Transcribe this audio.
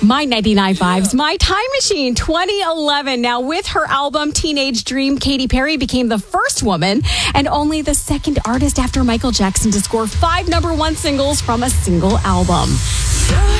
My 99.5's My Time Machine 2011. Now, with her album Teenage Dream, Katy Perry became the first woman and only the second artist after Michael Jackson to score 5 number one singles from a single album.